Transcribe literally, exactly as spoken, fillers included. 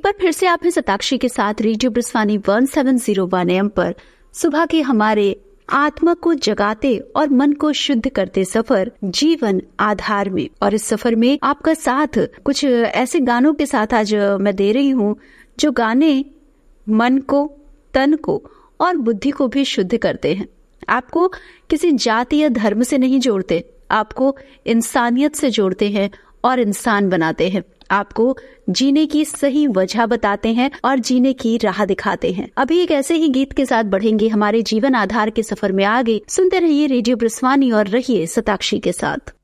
बार फिर से आप हैं शताक्षी के साथ radio ब्रजवानी one seven zero one M पर सुबह के हमारे आत्मा को जगाते और मन को शुद्ध करते सफर जीवन आधार में। और इस सफर में आपका साथ कुछ ऐसे गानों के साथ आज मैं दे रही हूँ जो गाने मन को, तन को और बुद्धि को भी शुद्ध करते हैं। आपको किसी जाति या धर्म से नहीं जोड़ते, आपको इंसानियत से जोड़ते हैं और इंसान बनाते हैं। आपको जीने की सही वजह बताते हैं और जीने की राह दिखाते हैं। अभी एक ऐसे ही गीत के साथ बढ़ेंगे हमारे जीवन आधार के सफर में आगे। सुनते रहिए रेडियो ब्रजवानी और रहिए शताक्षी के साथ।